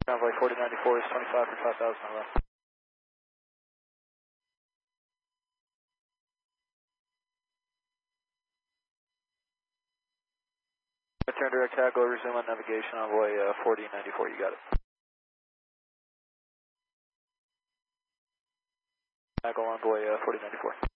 Envoy 4094 is 25 for 5,000 on left. Return direct tackle, resume on navigation, Envoy 4094, you got it. Tackle, Envoy 4094.